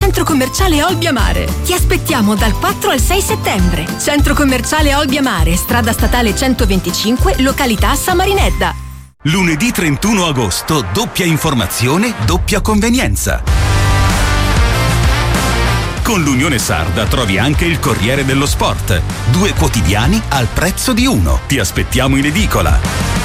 Centro Commerciale Olbia Mare. Ti aspettiamo dal 4 al 6 settembre. Centro Commerciale Olbia Mare, strada statale 125, località Samarinedda. Lunedì 31 agosto, doppia informazione, doppia convenienza. Con l'Unione Sarda trovi anche il Corriere dello Sport. 2 quotidiani al prezzo di uno. Ti aspettiamo in edicola.